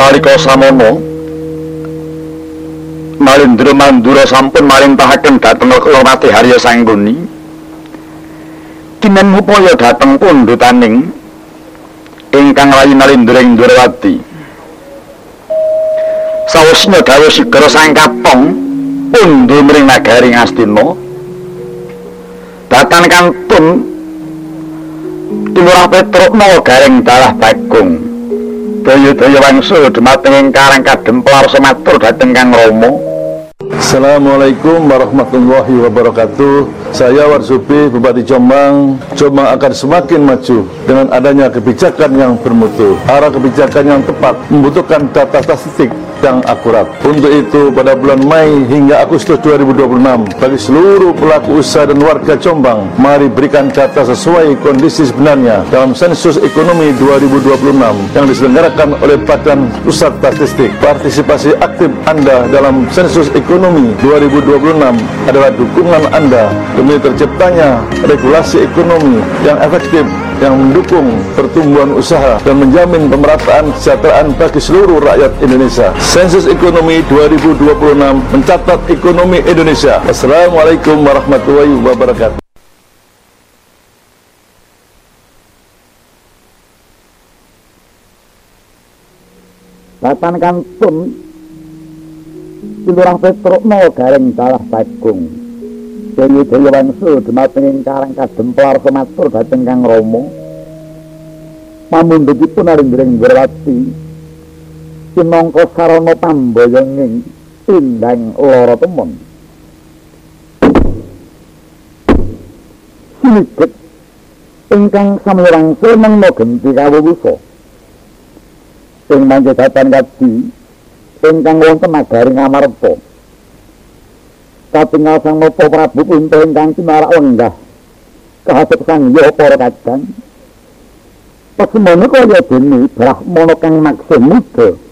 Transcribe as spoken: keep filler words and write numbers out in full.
Nalika samono Malindra Mandura sampun marintahaken dhateng Lorati Harya Sangguni Kinen upaya dhateng pundhutaning ingkang rayi Nalindra ing Durawati. Sawusna dawuh Sigara Sang Kapong pundhu mring nagari Ngastina datan kantun Timurah Petrukna garing dalah Bagong daya-daya wangsul dumateng ing karang kademplar sematur dhateng Kang Rama. Assalamualaikum warahmatullahi wabarakatuh. Saya Warsupi, Bupati Jombang. Jombang akan semakin maju dengan adanya kebijakan yang bermutu. Arah kebijakan yang tepat membutuhkan data statistik yang akurat. Untuk itu, pada bulan Mei hingga Agustus dua ribu dua puluh enam, bagi seluruh pelaku usaha dan warga Jombang, mari berikan data sesuai kondisi sebenarnya dalam sensus ekonomi dua ribu dua puluh enam yang diselenggarakan oleh Badan Pusat Statistik. Partisipasi aktif Anda dalam sensus ekonomi dua ribu dua puluh enam adalah dukungan Anda demi terciptanya regulasi ekonomi yang efektif yang mendukung pertumbuhan usaha dan menjamin pemerataan kesejahteraan bagi seluruh rakyat Indonesia. Sensus Ekonomi dua ribu dua puluh enam mencatat ekonomi Indonesia. Assalamualaikum warahmatullahi wabarakatuh. Datan kantun Timurah Petrukna garing dalah Bagong daya-daya wangsul dumateng ing karang kademplar sematur dhateng Kang Rama. Pamundhutipun Nalindra ing Durawati sinangka sarana pambayanging indang lara temon. Siniget ingkang sami wangsul nengna genti kawuwusa ing manjadatan kadi ingkang wonten nagari Ngamarta. Katingal Sang Napa Prabu Punta ingkang timarak lenggah kahasep sang ya para kadang. Pasemana kaya dene Brahmana kang maksud muda